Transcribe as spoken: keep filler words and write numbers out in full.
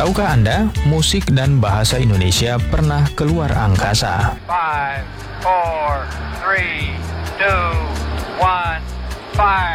Tahukah Anda, musik dan bahasa Indonesia pernah keluar angkasa? Five, four, three, two, one, fire.